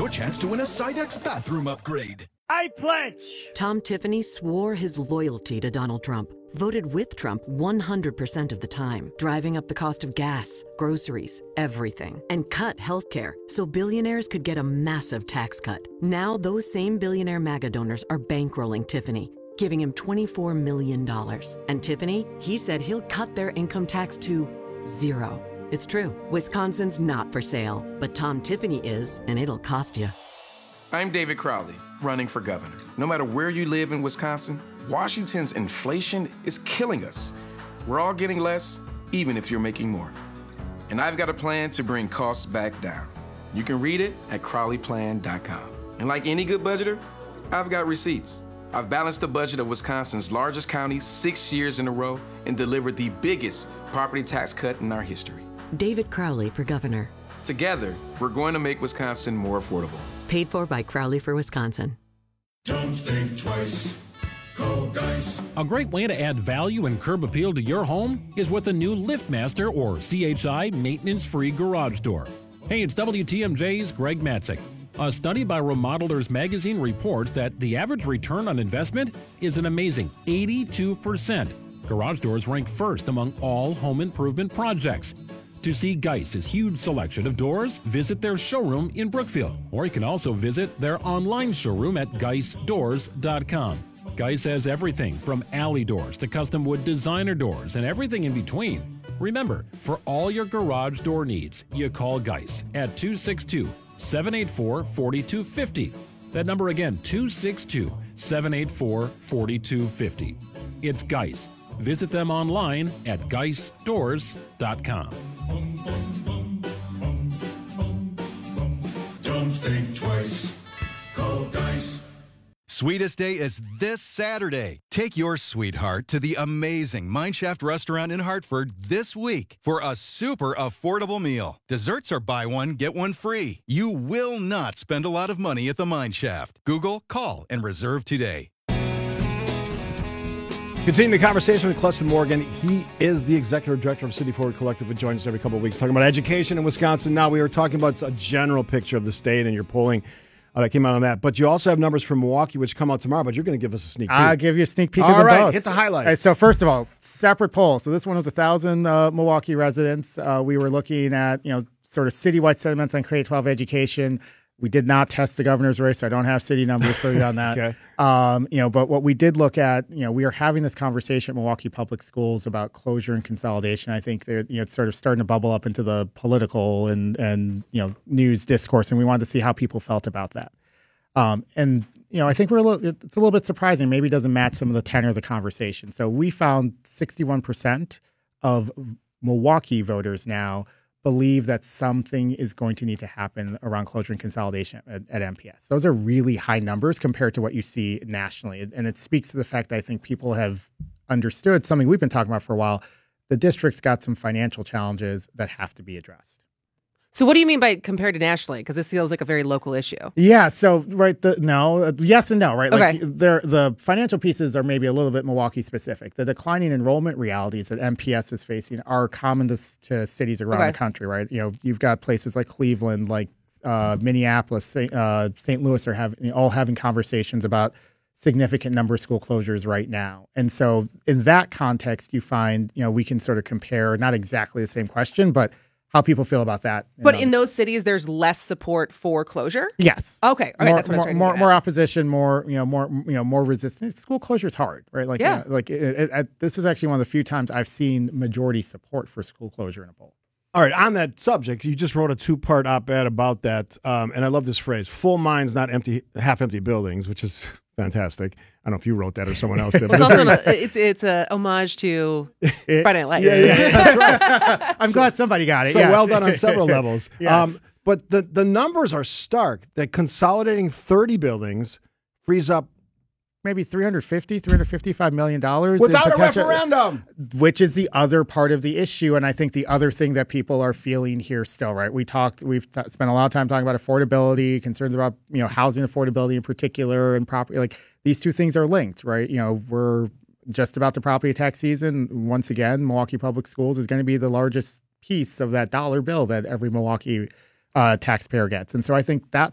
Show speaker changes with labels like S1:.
S1: your chance to win a Sidex bathroom upgrade.
S2: I pledge!
S3: Tom Tiffany swore his loyalty to Donald Trump, voted with Trump 100% of the time, driving up the cost of gas, groceries, everything, and cut healthcare so billionaires could get a massive tax cut. Now those same billionaire MAGA donors are bankrolling Tiffany, giving him $24 million. And Tiffany, he said he'll cut their income tax to zero. It's true. Wisconsin's not for sale, but Tom Tiffany is, and it'll cost you.
S4: I'm David Crowley, running for governor. No matter where you live in Wisconsin, Washington's inflation is killing us. We're all getting less, even if you're making more. And I've got a plan to bring costs back down. You can read it at crowleyplan.com. And like any good budgeter, I've got receipts. I've balanced the budget of Wisconsin's largest county 6 years in a row and delivered the biggest property tax cut in our history.
S3: David Crowley for governor.
S4: Together, we're going to make Wisconsin more affordable.
S3: Paid for by Crowley for Wisconsin.
S5: Don't think twice. Call Geis.
S6: A great way to add value and curb appeal to your home is with a new LiftMaster or CHI maintenance-free garage door. Hey, it's WTMJ's Greg Matzik. A study by Remodelers Magazine reports that the average return on investment is an amazing 82%. Garage doors rank first among all home improvement projects. To see Geis's huge selection of doors, visit their showroom in Brookfield, or you can also visit their online showroom at geisdoors.com. Geis has everything from alley doors to custom wood designer doors and everything in between. Remember, for all your garage door needs, you call Geis at 262-784-4250. That number again, 262-784-4250. It's Geis. Visit them online at geisdoors.com.
S5: Don't think twice. Call Geis.
S7: Sweetest Day is this Saturday. Take your sweetheart to the amazing Mineshaft restaurant in Hartford this week for a super affordable meal. Desserts are buy one, get one free. You will not spend a lot of money at the Mineshaft. Google, call, and reserve today.
S8: Continuing the conversation with Cleston Morgan. He is the executive director of City Forward Collective, who joins us every couple of weeks talking about education in Wisconsin. Now, we were talking about a general picture of the state and your polling that came out on that. But you also have numbers from Milwaukee, which come out tomorrow, but you're going to give us a sneak peek.
S9: I'll give you a sneak peek
S8: of
S9: them
S8: both. All right,
S9: both.
S8: hit the highlights.
S9: All right, so first of all, separate poll. So this one was 1,000 Milwaukee residents. We were looking at, sort of citywide sentiments on K-12 education. We did not test the governor's race, so I don't have city numbers for you on that.
S8: Okay.
S9: But what we did look at, we are having this conversation at Milwaukee Public Schools about closure and consolidation. I think that it's sort of starting to bubble up into the political and news discourse, and we wanted to see how people felt about that. I think it's a little bit surprising. Maybe it doesn't match some of the tenor of the conversation. So we found 61% of Milwaukee voters now believe that something is going to need to happen around closure and consolidation at MPS. Those are really high numbers compared to what you see nationally. And it speaks to the fact that I think people have understood something we've been talking about for a while. The district's got some financial challenges that have to be addressed.
S10: So what do you mean by compared to nationally? Because this feels like a very local issue.
S9: Yeah. So, right. Yes and no, right?
S10: Okay.
S9: Like the financial pieces are maybe a little bit Milwaukee specific. The declining enrollment realities that MPS is facing are common to cities around the country, right? You've got places like Cleveland, like Minneapolis, St. Louis are all having conversations about significant number of school closures right now. And so in that context, you find, we can sort of compare not exactly the same question, but how people feel about that.
S10: But in those cities, there's less support for closure?
S9: Yes.
S10: Okay. All right. That's what I was trying to get at.
S9: More opposition, more resistance. School closure is hard, right? Like,
S10: yeah.
S9: This is actually one of the few times I've seen majority support for school closure in a poll.
S8: All right, on that subject, you just wrote a two-part op-ed about that, and I love this phrase, full minds, not empty, half-empty buildings, which is fantastic. I don't know if you wrote that or someone else did.
S10: It's also it's a homage to Friday Night Lights.
S9: Yeah, that's right. I'm glad somebody got it.
S8: So well done on several levels.
S9: Yes.
S8: But the numbers are stark, that consolidating 30 buildings frees up
S9: maybe $355 million.
S8: Without a referendum.
S9: Which is the other part of the issue. And I think the other thing that people are feeling here still, right? We've spent a lot of time talking about affordability, concerns about, housing affordability in particular, and property. Like, these two things are linked, right? We're just about the property tax season. Once again, Milwaukee Public Schools is going to be the largest piece of that dollar bill that every Milwaukee taxpayer gets. And so I think that